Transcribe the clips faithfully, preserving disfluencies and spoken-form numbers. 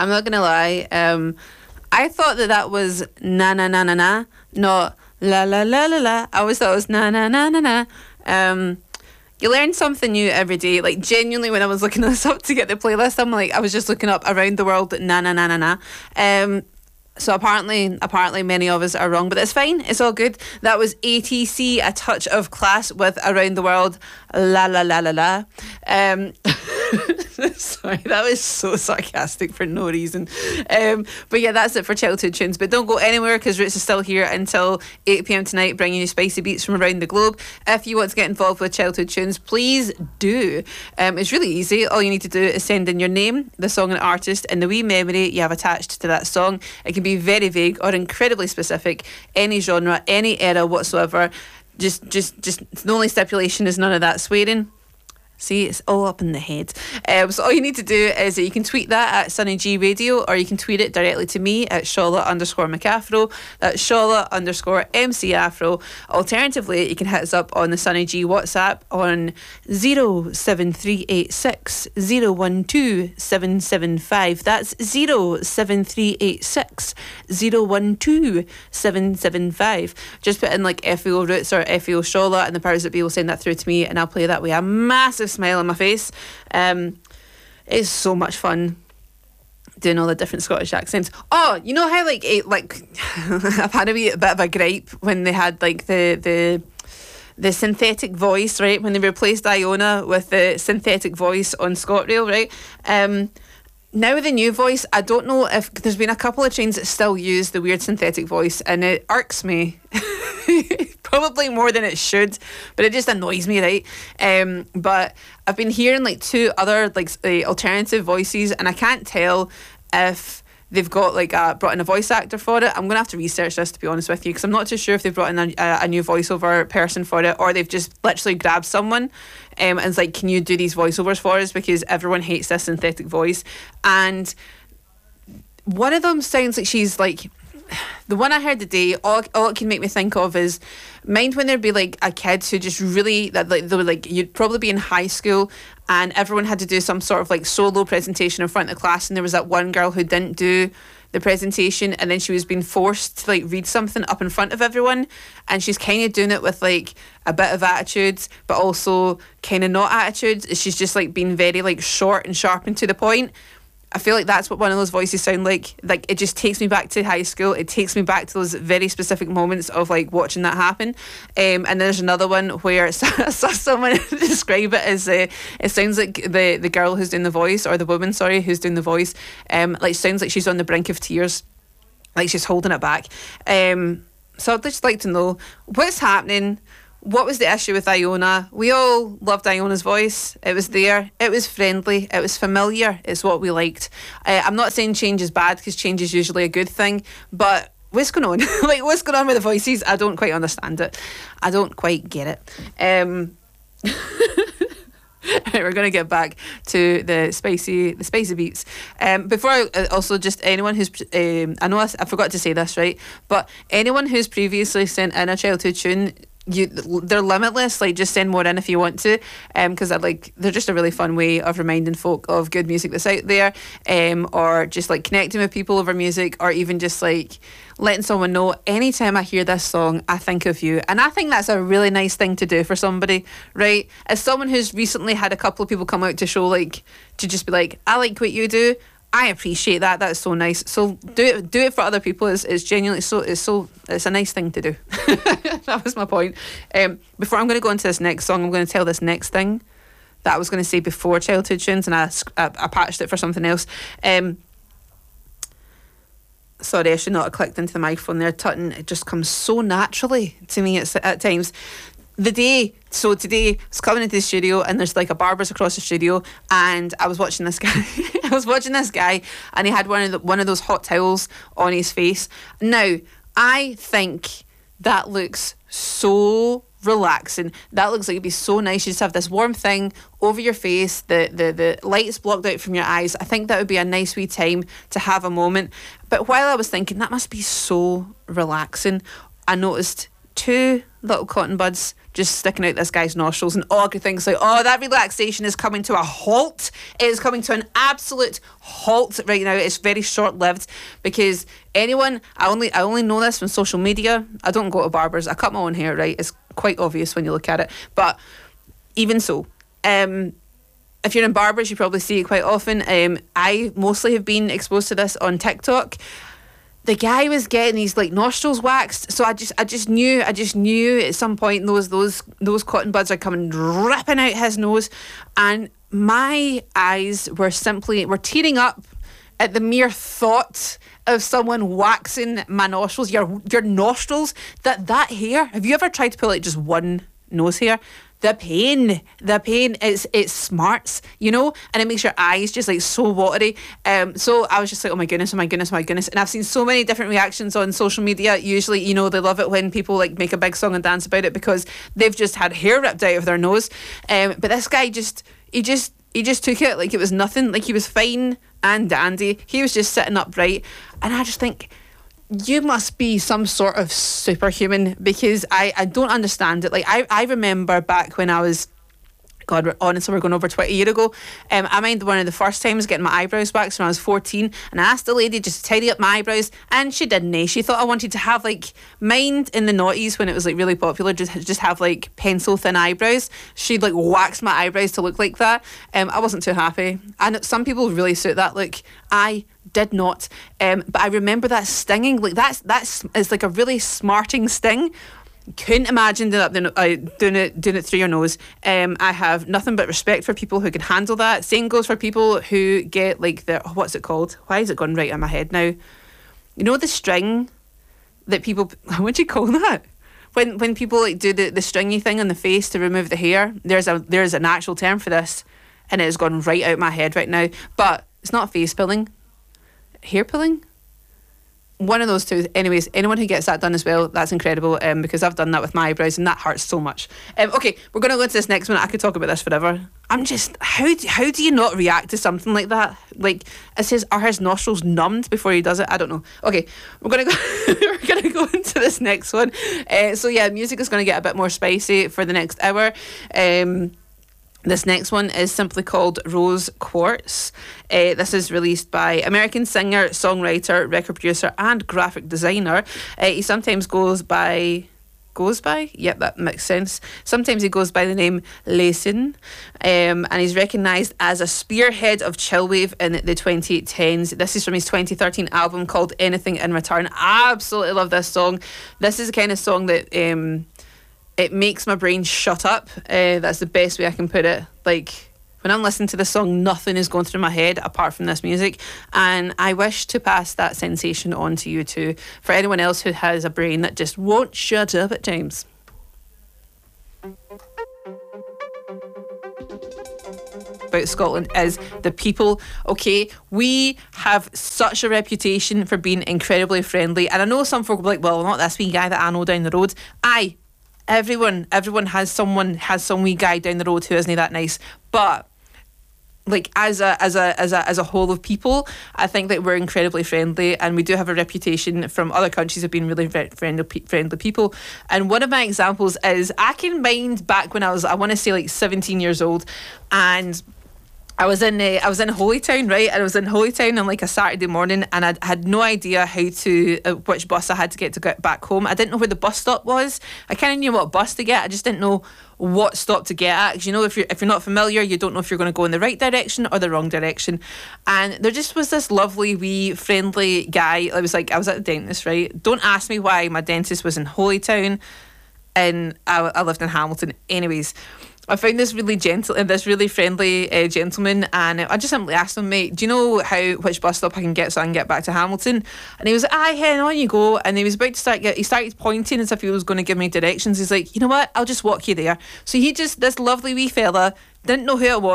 I'm not gonna lie. Um, I thought that that was na na na na na, not la la la la la. I always thought it was na na na na na. Um, you learn something new every day. Like genuinely, when I was looking this up to get the playlist, I'm like, I was just looking up around the world na na na na na. Um, so apparently, apparently many of us are wrong, but it's fine. It's all good. That was A T C, A Touch of Class with Around the World, la la la la la. Um, sorry, that was so sarcastic for no reason. Um, but yeah, that's it for Childhood Tunes. But don't go anywhere because Roots is still here until eight p.m. tonight, bringing you spicy beats from around the globe. If you want to get involved with Childhood Tunes, please do. Um, it's really easy. All you need to do is send in your name, the song and artist, and the wee memory you have attached to that song. It can be very vague or incredibly specific, any genre, any era whatsoever. Just, just, just the only stipulation is none of that swearing. See, it's all up in the head. Um, so all you need to do is that you can tweet that at Sunny G Radio, or you can tweet it directly to me at Shola underscore McAfro. That's Shola underscore M C Afro. Alternatively, you can hit us up on the Sunny G WhatsApp on zero seven three eight six zero one two seven seven five. That's zero seven three eight six zero one two seven seven five. Just put in like F A O Roots or F A O Shola, and the powers that be will send that through to me, and I'll play that with a massive smile on my face. Um, it's so much fun doing all the different Scottish accents. Oh, you know how like it, like I've had a wee bit of a gripe when they had like the the the synthetic voice, right? When they replaced Iona with the synthetic voice on ScotRail, right? Um, now with the new voice, I don't know if there's been a couple of trains that still use the weird synthetic voice, and it irks me. Probably more than it should, but it just annoys me, right? Um, but I've been hearing like two other like uh, alternative voices, and I can't tell if they've got like a, brought in a voice actor for it. I'm gonna have to research this, to be honest with you, because I'm not too sure if they've brought in a, a, a new voiceover person for it, or they've just literally grabbed someone um, and it's like, can you do these voiceovers for us, because everyone hates this synthetic voice. And one of them sounds like she's like, the one I heard today, all, all it can make me think of is, mind when there'd be like a kid who just really, that like they were like, you'd probably be in high school and everyone had to do some sort of like solo presentation in front of the class, and there was that one girl who didn't do the presentation, and then she was being forced to like read something up in front of everyone, and she's kind of doing it with like a bit of attitude but also kind of not attitude. She's just like being very like short and sharp and to the point. I feel like that's what one of those voices sound like. Like, it just takes me back to high school. It takes me back to those very specific moments of like watching that happen. Um, and there's another one where I saw someone describe it as uh, it sounds like the the girl who's doing the voice, or the woman, sorry, who's doing the voice, um, like sounds like she's on the brink of tears, like she's holding it back. Um, so I'd just like to know what's happening. What was the issue with Iona? We all loved Iona's voice. It was there. It was friendly. It was familiar. It's what we liked. Uh, I'm not saying change is bad, because change is usually a good thing. But what's going on? Like, what's going on with the voices? I don't quite understand it. I don't quite get it. Um, right, we're going to get back to the spicy, the spicy beats. Um, before I, uh, also just anyone who's, um, I know I, I forgot to say this, right? But anyone who's previously sent in a childhood tune, you they're limitless. Like, just send more in if you want to, um because I like they're just a really fun way of reminding folk of good music that's out there, um or just like connecting with people over music, or even just like letting someone know, anytime I hear this song I think of you. And I think that's a really nice thing to do for somebody, right? As someone who's recently had a couple of people come out to show, like, to just be like, I like what you do, I appreciate that. That's so nice. So do it. Do it for other people. It's, it's genuinely so. It's so. It's a nice thing to do. That was my point. Um, before I'm going to go into this next song, I'm going to tell this next thing that I was going to say before childhood tunes, and I, I, I patched it for something else. Um, sorry, I should not have clicked into the microphone there. Tutton. It just comes so naturally to me at, at times. The day, so today, I was coming into the studio and there's like a barber's across the studio, and I was watching this guy. I was watching this guy, and he had one of the, one of those hot towels on his face. Now, I think that looks so relaxing. That looks like it'd be so nice. You just have this warm thing over your face. The the the light's blocked out from your eyes. I think that would be a nice wee time to have a moment. But while I was thinking that must be so relaxing, I noticed two little cotton buds just sticking out this guy's nostrils, and all I could think is like, oh, that relaxation is coming to a halt. It is coming to an absolute halt right now. It's very short-lived, because anyone, I only I only know this from social media. I don't go to barbers. I cut my own hair, right? It's quite obvious when you look at it. But even so, um, if you're in barbers, you probably see it quite often. Um, I mostly have been exposed to this on TikTok. The guy was getting his like nostrils waxed, so I just, I just knew, I just knew at some point those, those, those cotton buds are coming dripping out his nose, and my eyes were simply were tearing up at the mere thought of someone waxing my nostrils, your, your nostrils. That that hair. Have you ever tried to pull out just one nose hair? The pain, the pain, it's it smarts, you know, and it makes your eyes just like so watery. Um, so I was just like, oh my goodness, oh my goodness, oh my goodness. And I've seen so many different reactions on social media. Usually, you know, they love it when people like make a big song and dance about it because they've just had hair ripped out of their nose. Um, but this guy just, he just, he just took it like it was nothing. Like he was fine and dandy. He was just sitting upright. And I just think, you must be some sort of superhuman, because I, I don't understand it. Like I, I remember back when I was, God, we're, honestly, we're going over twenty years ago. Um, I mind one of the first times getting my eyebrows waxed when I was fourteen, and I asked the lady just to tidy up my eyebrows, and she didn't. Eh? She thought I wanted to have like, mind in the noughties when it was like really popular, just just have like pencil thin eyebrows. She'd like waxed my eyebrows to look like that. Um, I wasn't too happy. And some people really suit that look. I did not. Um, but I remember that stinging. Like that's that's it's like a really smarting sting. Couldn't imagine doing it, uh, doing it doing it through your nose. Um, I have nothing but respect for people who can handle that. Same goes for people who get like the, what's it called? Why is it gone right in my head now? You know the string that people, what do you call that? When when people like do the, the stringy thing on the face to remove the hair. There's a there's an actual term for this, and it has gone right out my head right now. But it's not face pulling, hair pulling. One of those two. Anyways, anyone who gets that done as well, that's incredible, um, because I've done that with my eyebrows and that hurts so much. Um, okay, we're going to go into this next one. I could talk about this forever. I'm just, how do, how do you not react to something like that? Like, is his, are his nostrils numbed before he does it? I don't know. Okay, we're going to go we're going to go into this next one. Uh, so yeah, music is going to get a bit more spicy for the next hour. Um... This next one is simply called Rose Quartz. Uh, this is released by American singer, songwriter, record producer and graphic designer. Uh, he sometimes goes by... Goes by? Yep, that makes sense. Sometimes he goes by the name Layson, um, and he's recognised as a spearhead of chillwave in the twenty tens. This is from his twenty thirteen album called Anything in Return. I absolutely love this song. This is the kind of song that... Um, it makes my brain shut up. Uh, that's the best way I can put it. Like, when I'm listening to this song, nothing is going through my head apart from this music. And I wish to pass that sensation on to you too, for anyone else who has a brain that just won't shut up at times. About Scotland is the people. Okay, we have such a reputation for being incredibly friendly. And I know some folk will be like, well, not this wee guy that I know down the road. Aye. Everyone, everyone has someone has some wee guy down the road who isn't that nice. But like as a as a as a as a whole of people, I think that we're incredibly friendly, and we do have a reputation from other countries of being really friendly friendly people. And one of my examples is I can mind back when I was I want to say like seventeen years old, and I was in uh, I was in Holytown, right? And I was in Holytown on like a Saturday morning, and I had no idea how to uh, which bus I had to get to get back home. I didn't know where the bus stop was. I kind of knew what bus to get. I just didn't know what stop to get at. Because you know, if you're if you're not familiar, you don't know if you're going to go in the right direction or the wrong direction. And there just was this lovely wee friendly guy. I was like, I was at the dentist, right? Don't ask me why my dentist was in Holytown, and I, I lived in Hamilton. Anyways, I found this really gentle and this really friendly uh, gentleman, and I just simply asked him, mate, do you know how which bus stop I can get so I can get back to Hamilton? And he was like, aye, hen, on you go. And he was about to start, get, he started pointing as if he was going to give me directions. He's like, you know what, I'll just walk you there. So he just, this lovely wee fella, didn't know who it was,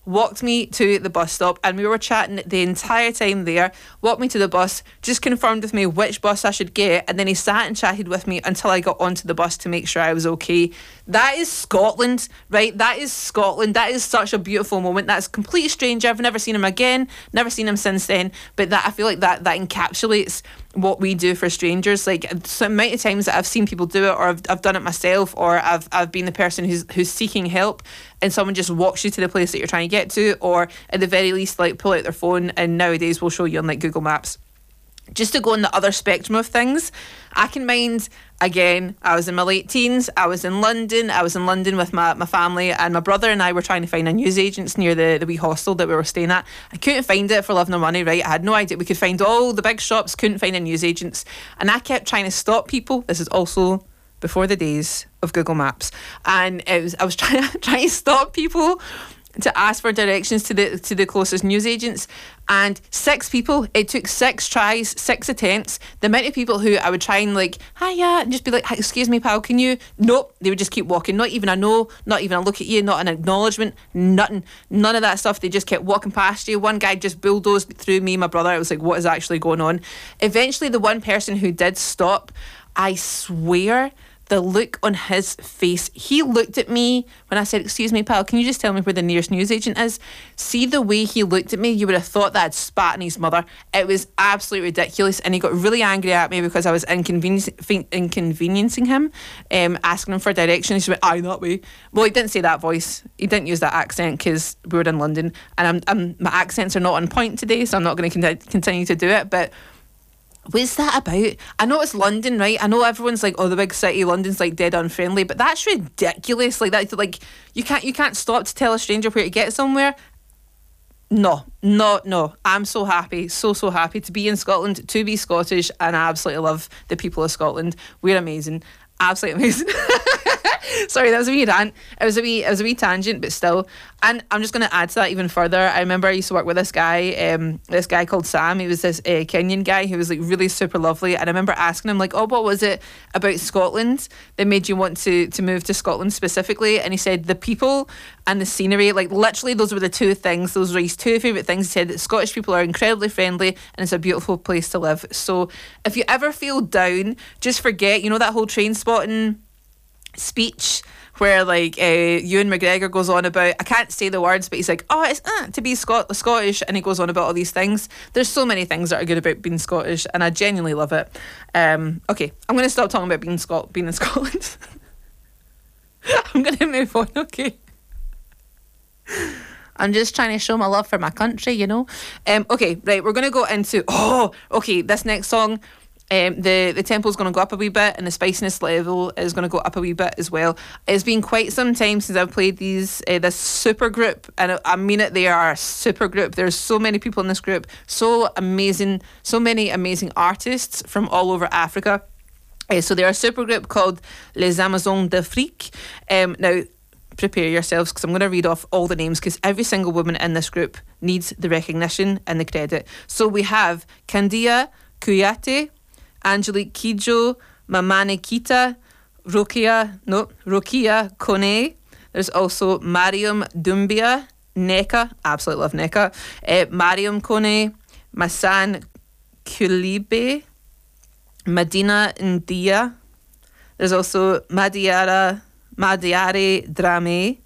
walked me to the bus stop, and we were chatting the entire time there, walked me to the bus, just confirmed with me which bus I should get, and then he sat and chatted with me until I got onto the bus to make sure I was okay. That is Scotland, right? That is Scotland. That is such a beautiful moment. That's a complete stranger. I've never seen him again, never seen him since then, but that I feel like that that encapsulates what we do for strangers. Like, the amount of times that I've seen people do it, or I've, I've done it myself, or I've I've been the person who's who's seeking help, and someone just walks you to the place that you're trying to get to, or at the very least, like, pull out their phone, and nowadays we'll show you on, like, Google Maps. Just to go on the other spectrum of things, I can mind, again, I was in my late teens, I was in London, I was in London with my, my family, and my brother and I were trying to find a newsagents near the, the wee hostel that we were staying at. I couldn't find it for love nor money, right? I had no idea. We could find all the big shops, couldn't find a newsagents. And I kept trying to stop people. This is also before the days of Google Maps. And it was I was trying, trying to stop people to ask for directions to the to the closest newsagents, and six people, it took six tries, six attempts. The amount of people who I would try and like, hiya, and just be like, excuse me pal, can you, nope, they would just keep walking. Not even a no, not even a look at you, not an acknowledgement, nothing, none of that stuff. They just kept walking past you. One guy just bulldozed through me and my brother. I was like, what is actually going on? Eventually the one person who did stop, I swear, the look on his face, he looked at me when I said, excuse me pal, can you just tell me where the nearest newsagent is? See the way he looked at me, you would have thought that I'd spat in his mother. It was absolutely ridiculous, and he got really angry at me because I was inconveniencing, inconveniencing him, um, asking him for directions. He went, aye, that way. Well, he didn't say that voice, he didn't use that accent because we were in London, and I'm, I'm, my accents are not on point today, so I'm not going to con- continue to do it, but what's that about? I know it's London, right? I know everyone's like, oh, the big city, London's like dead unfriendly, but that's ridiculous. Like that, like you can't you can't stop to tell a stranger where to get somewhere. No, no, no. I'm so happy, so so happy to be in Scotland, to be Scottish, and I absolutely love the people of Scotland. We're amazing, absolutely amazing. Sorry, that was a wee rant. It was a wee, it was a wee tangent, but still. And I'm just going to add to that even further. I remember I used to work with this guy, um, this guy called Sam. He was this uh, Kenyan guy who was like really super lovely. And I remember asking him like, oh, what was it about Scotland that made you want to to move to Scotland specifically? And he said the people and the scenery. Like literally, those were the two things. Those were his two favourite things. He said that Scottish people are incredibly friendly and it's a beautiful place to live. So if you ever feel down, just forget. You know that whole train spotting speech where like uh, Ewan McGregor goes on about, I can't say the words, but he's like, oh, it's uh, to be Scot- Scottish, and he goes on about all these things. There's so many things that are good about being Scottish, and I genuinely love it. Um, okay, I'm going to stop talking about being Scot- being in Scotland. I'm going to move on, okay? I'm just trying to show my love for my country, you know? Um, okay, right, we're going to go into, oh, okay, this next song, Um, the, the tempo's going to go up a wee bit, and the spiciness level is going to go up a wee bit as well. It's been quite some time since I've played these uh, this super group, and I mean it, they are a super group. There's so many people in this group, so amazing, so many amazing artists from all over Africa. Uh, so they're a super group called Les Amazones d'Afrique. Um, now, prepare yourselves because I'm going to read off all the names because every single woman in this group needs the recognition and the credit. So we have Kandia Kouyaté, Angelique Kidjo, Mamane Kita, Rokia, no, Rokia Kone. There's also Mariam Doumbia, Neka, absolutely love Neka, uh, Mariam Kone, Masan Kulibe, Madina Ndia. There's also Madiara, Madiare Drame,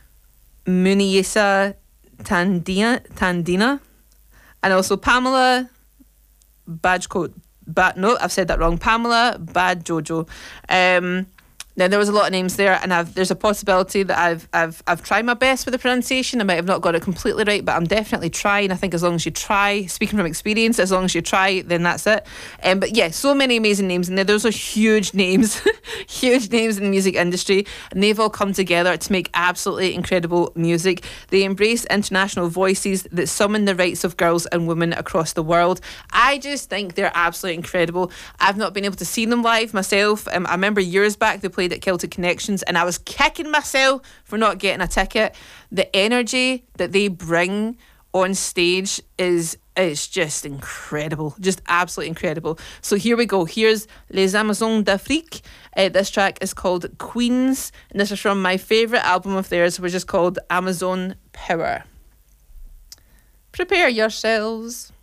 Muniesa Tandina, Tandina, and also Pamela Bajko. But no, I've said that wrong. Pamela Bad Jojo. Um, now there was a lot of names there, and I've, there's a possibility that I've I've I've tried my best with the pronunciation. I might have not got it completely right, but I'm definitely trying. I think as long as you try, speaking from experience, as long as you try, then that's it. Um, but yeah, so many amazing names in there. Those are huge names, huge names in the music industry, and they've all come together to make absolutely incredible music. They embrace international voices that summon the rights of girls and women across the world. I just think they're absolutely incredible. I've not been able to see them live myself. Um, I remember years back they played at Celtic Connections, and I was kicking myself for not getting a ticket. The energy that they bring on stage is it's just incredible, just absolutely incredible. So here we go. Here's Les Amazones d'Afrique. Uh, this track is called Queens, and this is from my favourite album of theirs, which is called Amazon Power. Prepare yourselves.